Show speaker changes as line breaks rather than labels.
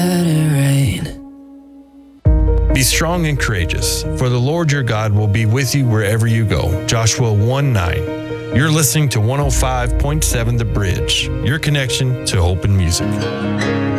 Be strong and courageous, for the Lord your God will be with you wherever you go. Joshua 1:9. You're listening to 105.7 The Bridge, your connection to hope and music.